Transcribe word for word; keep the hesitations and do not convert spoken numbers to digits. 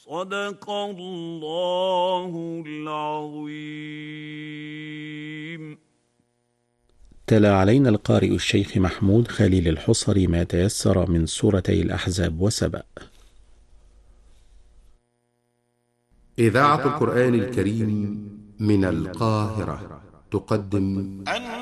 صدق الله العظيم. تلا علينا القارئ الشيخ محمود خليل الحصري ما تيسر من سورتي الأحزاب وسبأ. إذاعة القرآن الكريم من القاهرة تقدم